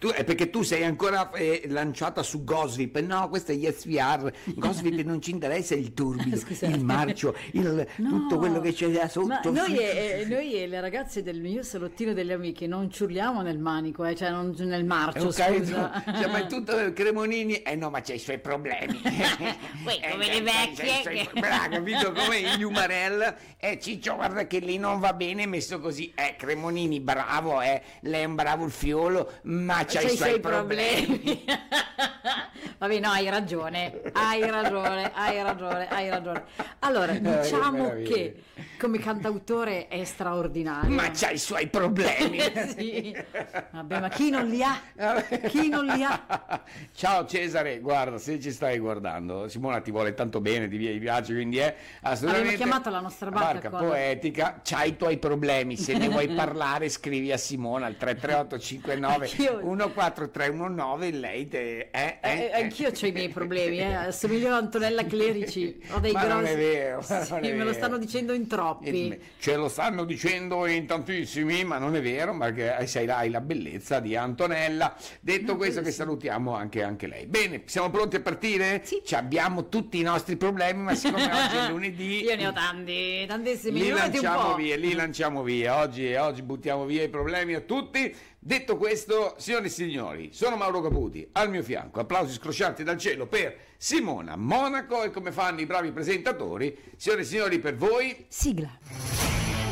perché tu sei ancora lanciata su Gossip. No, questo è YesVR. Gossip non ci interessa il turbine, Scusate. il marcio, tutto quello che c'è da Ma sotto. noi e le ragazze del mio salottino delle amiche non ci urliamo nel manico, cioè non nel marcio, scusa. Cioè, ma è tutto Cremonini, no, ma c'ha i suoi problemi. Come le vecchie. Bravo, capito come gli Umarell? Ciccio, guarda che lì non va bene messo così. Cremonini, bravo, lei è un bravo il fiolo, ma c'ha i suoi problemi. Vabbè, no, hai ragione. Allora, diciamo che come cantautore è straordinario. Ma c'ha i suoi problemi. Sì. Vabbè, ma chi non li ha? Chi non li ha? Ciao Cesare, guarda, se ci stai guardando, Simona ti vuole tanto bene, ti piace, quindi è assolutamente. Abbiamo chiamato la nostra barca poetica, c'hai i tuoi problemi, se ne vuoi parlare scrivi a Simona al 33859 14319, lei anch'io ho i miei problemi, assomiglio a Antonella Clerici, ho dei grossi. Non è vero, sì, me lo stanno dicendo in troppi. Ce lo stanno dicendo in tantissimi, ma non è vero, perché hai la bellezza di Antonella. Detto questo, che salutiamo anche lei. Bene, siamo pronti a partire? Sì. Abbiamo tutti i nostri problemi, ma siccome oggi è lunedì, io ne ho tantissimi. Li lanciamo via. Oggi buttiamo via i problemi a tutti. Detto questo, signore e signori, sono Mauro Caputi, al mio fianco, applausi scroscianti dal cielo per Simona Monaco, e come fanno i bravi presentatori, signore e signori, per voi sigla.